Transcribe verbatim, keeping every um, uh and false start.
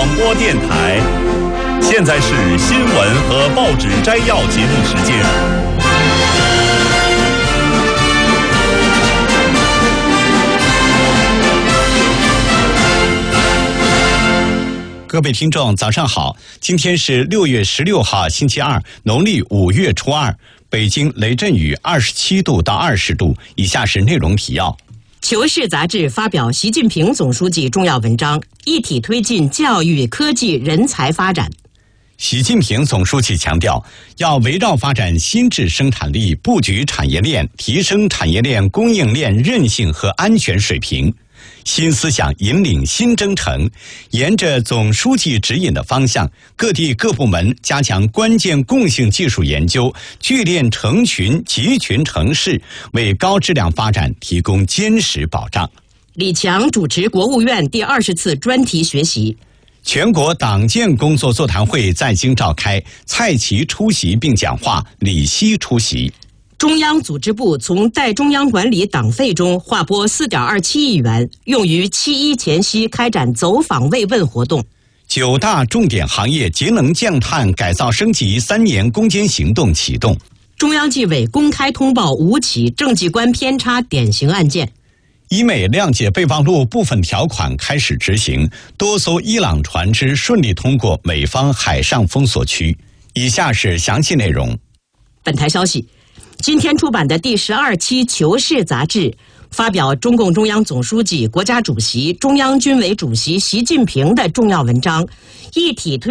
广播电台，现在是新闻和报纸摘要节目时间。 各位听众，早上好！今天是六月十六号，星期二，农历五月初二。北京雷阵雨二十七度到二十度。以下是内容提要。 求是杂志发表习近平总书记重要文章，一体推进教育、科技、人才发展。 习近平总书记强调，要围绕发展新质生产力，布局产业链，提升产业链供应链韧性和安全水平。新思想引领新征程，沿着总书记指引的方向，各地各部门加强关键共性技术研究，聚炼成群、集群成市，为高质量发展提供坚实保障。 李强主持国务院第二十次专题学习。 全国党建工作座谈会在京召开，蔡奇出席并讲话，李希出席。 中央组织部从代中央管理党费中划拨 四点二七亿元，用于七一前夕开展走访慰问活动。 九大重点行业节能降碳改造升级三年攻坚行动启动。 中央纪委公开通报五起政绩观偏差典型案件。 伊美谅解备忘录部分条款开始执行，多艘伊朗船只顺利通过美方海上封锁区。以下是详细内容。 本台消息，今天出版的第十二期《求是》杂志发表中共中央总书记、国家主席、中央军委主席习近平的重要文章，一体推